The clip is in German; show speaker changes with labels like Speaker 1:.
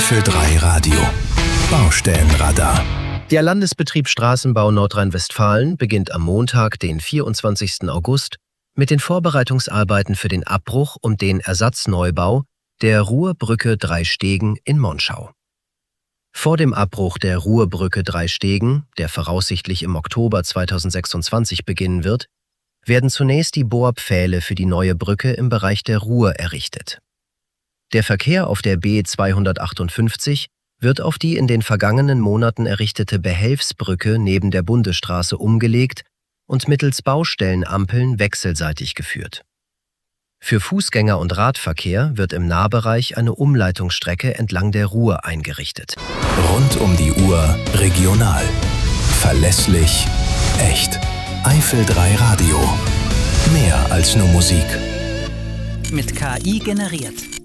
Speaker 1: Eifel 3 Radio. Baustellenradar.
Speaker 2: Der Landesbetrieb Straßenbau Nordrhein-Westfalen beginnt am Montag, den 24. August, mit den Vorbereitungsarbeiten für den Abbruch und den Ersatzneubau der Ruhrbrücke Drei-Stegen in Monschau. Vor dem Abbruch der Ruhrbrücke Drei-Stegen, der voraussichtlich im Oktober 2026 beginnen wird, werden zunächst die Bohrpfähle für die neue Brücke im Bereich der Ruhr errichtet. Der Verkehr auf der B 258 wird auf die in den vergangenen Monaten errichtete Behelfsbrücke neben der Bundesstraße umgelegt und mittels Baustellenampeln wechselseitig geführt. Für Fußgänger- und Radverkehr wird im Nahbereich eine Umleitungsstrecke entlang der Ruhr eingerichtet.
Speaker 1: Rund um die Uhr regional. Verlässlich, echt. Eifel 3 Radio. Mehr als nur Musik.
Speaker 3: Mit KI generiert.